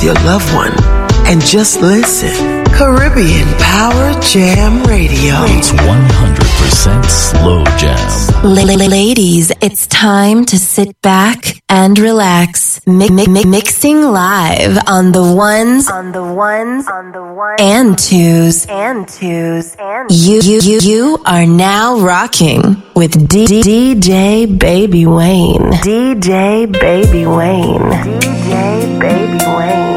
your loved one and just listen. Caribbean Power Jam Radio. It's 100% slow jam. Ladies, it's time to sit back and relax. Mixing live on the ones and twos. You are now rocking with DJ Baby Wayne. DJ Baby Wayne. DJ Baby Wayne.